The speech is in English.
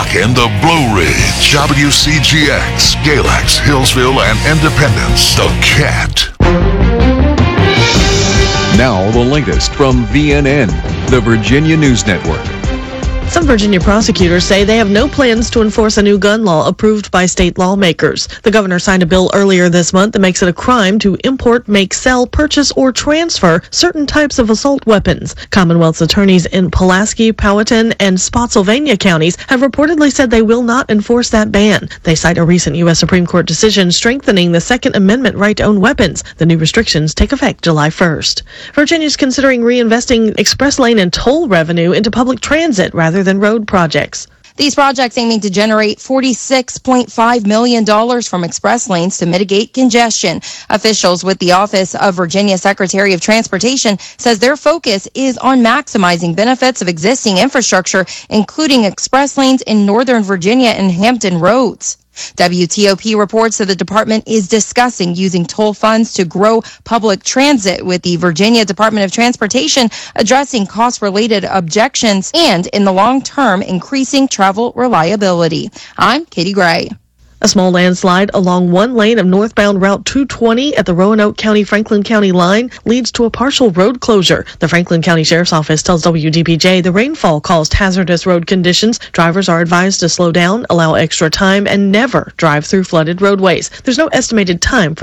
in the Blue Ridge, WCGX, Galax, Hillsville, and Independence. The Cat. Now the latest from VNN, the Virginia News Network. Some Virginia prosecutors say they have no plans to enforce a new gun law approved by state lawmakers. The governor signed a bill earlier this month that makes it a crime to import, make, sell, purchase, or transfer certain types of assault weapons. Commonwealth's attorneys in Pulaski, Powhatan, and Spotsylvania counties have reportedly said they will not enforce that ban. They cite a recent U.S. Supreme Court decision strengthening the Second Amendment right to own weapons. The new restrictions take effect July 1st. Virginia's considering reinvesting express lane and toll revenue into public transit rather than road projects. These projects aiming to generate $46.5 million from express lanes to mitigate congestion. Officials with the Office of Virginia Secretary of Transportation says their focus is on maximizing benefits of existing infrastructure, including express lanes in Northern Virginia and Hampton roads. WTOP reports that the department is discussing using toll funds to grow public transit, with the Virginia Department of Transportation addressing cost-related objections and, in the long term, increasing travel reliability. I'm Katie Gray. A small landslide along one lane of northbound Route 220 at the Roanoke County-Franklin County line leads to a partial road closure. The Franklin County Sheriff's Office tells WDPJ the rainfall caused hazardous road conditions. Drivers are advised to slow down, allow extra time, and never drive through flooded roadways. There's no estimated time for